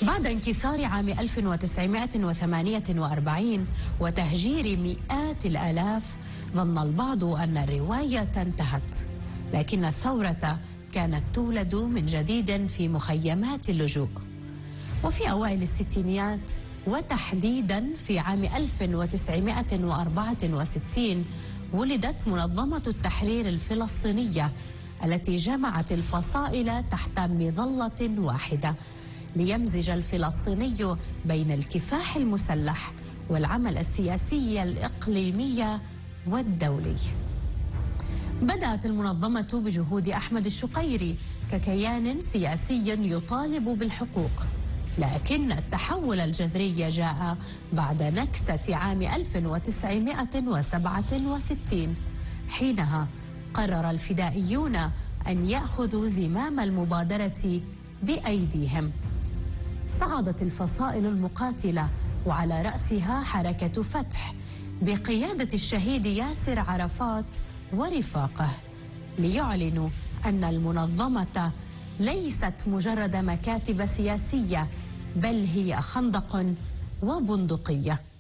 بعد انكسار عام 1948 وتهجير مئات الآلاف، ظن البعض أن الرواية انتهت، لكن الثورة كانت تولد من جديد في مخيمات اللجوء. وفي أوائل الستينيات وتحديدا في عام 1964 ولدت منظمة التحرير الفلسطينية التي جمعت الفصائل تحت مظلة واحدة ليمزج الفلسطيني بين الكفاح المسلح والعمل السياسي الإقليمي والدولي. بدأت المنظمة بجهود أحمد الشقيري ككيان سياسي يطالب بالحقوق، لكن التحول الجذري جاء بعد نكسة عام 1967. حينها قرر الفدائيون أن يأخذوا زمام المبادرة بأيديهم. صعدت الفصائل المقاتلة وعلى رأسها حركة فتح بقيادة الشهيد ياسر عرفات ورفاقه، ليعلنوا أن المنظمة ليست مجرد مكاتب سياسية، بل هي خندق وبندقية.